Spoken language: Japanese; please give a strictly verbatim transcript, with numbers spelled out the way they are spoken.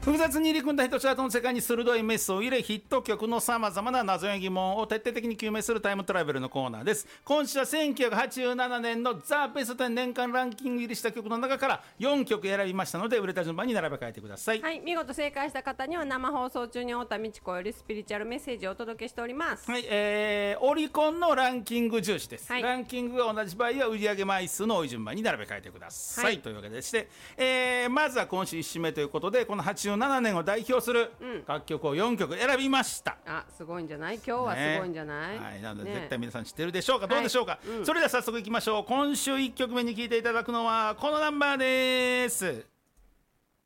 複雑に入り組んだヒットチャートの世界に鋭いメスを入れ、ヒット曲のさまざまな謎や疑問を徹底的に究明するタイムトラベルのコーナーです。今週はせんきゅうひゃくはちじゅうななねんのザ・ベストテン年間ランキング入りした曲の中からよんきょく選びましたので、売れた順番に並べ替えてください。 はい、見事正解した方には生放送中に太田美智子よりスピリチュアルメッセージをお届けしております。 はい、えー、オリコンのランキング重視です、 はい、 ランキングが同じ場合は売上枚数の多い順番に並べ替えてください、はい、というわけでして、えー、まずは今週いち週目ということで、このはちじゅうななねんを代表する楽曲をよんきょく選びました、 うん、あ、すごいんじゃない？今日はすごいんじゃない？ ね、はい、なのでね、 絶対皆さん知ってるでしょうか、どうでしょうか、はい、うん、それでは早速いきましょう。今週いっきょくめに聴いていただくのはこのナンバーです。